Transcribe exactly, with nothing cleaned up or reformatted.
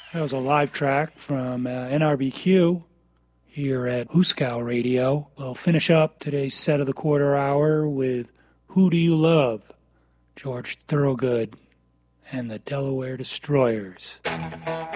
That was a live track from uh, N R B Q here at Hooskow Radio. We'll finish up today's set of the quarter hour with Who Do You Love? George Thorogood and the Delaware Destroyers.